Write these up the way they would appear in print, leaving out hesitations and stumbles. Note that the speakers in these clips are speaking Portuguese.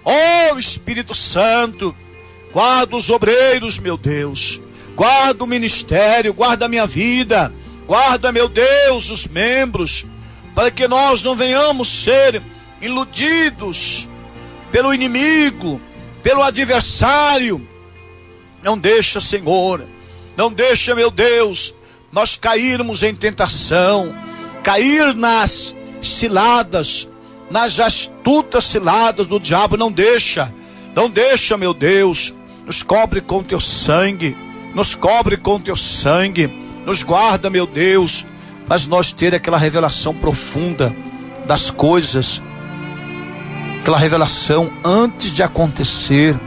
Ó Espírito Santo, guarda os obreiros, meu Deus. Guarda o ministério, guarda a minha vida. Guarda, meu Deus, os membros, para que nós não venhamos ser iludidos pelo inimigo, pelo adversário. Não deixa, Senhor, não deixa, meu Deus, nós cairmos em tentação, cair nas ciladas, nas astutas ciladas do diabo. Não deixa, meu Deus. Nos cobre com teu sangue, nos cobre com teu sangue, nos guarda, meu Deus. Faz nós ter aquela revelação profunda das coisas, aquela revelação antes de acontecer,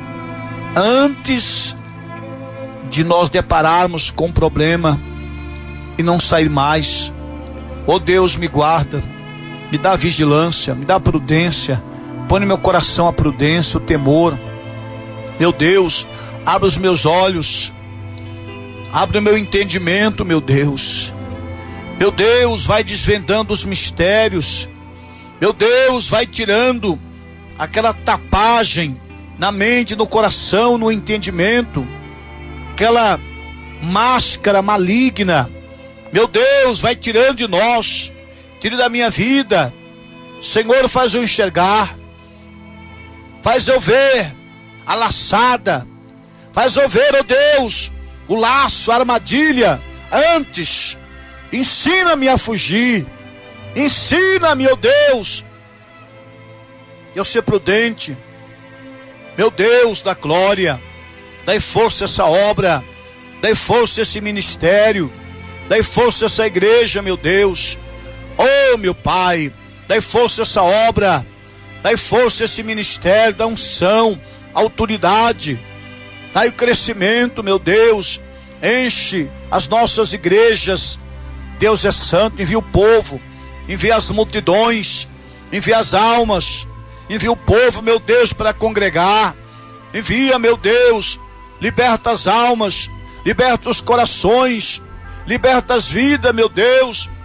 antes de nós depararmos com um problema e não sair mais. Oh Deus, me guarda, me dá vigilância, me dá prudência, põe no meu coração a prudência, o temor. Meu Deus, abre os meus olhos, abre o meu entendimento, meu Deus. Meu Deus, vai desvendando os mistérios. Meu Deus, vai tirando aquela tapagem na mente, no coração, no entendimento, aquela máscara maligna. Meu Deus, vai tirando de nós, tira da minha vida. Senhor, faz eu enxergar, faz eu ver a laçada, faz eu ver, oh Deus, o laço, a armadilha antes. Ensina-me a fugir, ensina-me, oh Deus, eu ser prudente. Meu Deus da glória, dai força a essa obra, dai força a esse ministério, dai força a essa igreja, meu Deus. Oh meu Pai, dai força a essa obra, dai força a esse ministério, dá unção, autoridade, dai o crescimento, meu Deus. Enche as nossas igrejas. Deus é santo, envia o povo, envia as multidões, envia as almas, envia o povo, meu Deus, para congregar. Envia, meu Deus, liberta as almas, liberta os corações, liberta as vidas, meu Deus.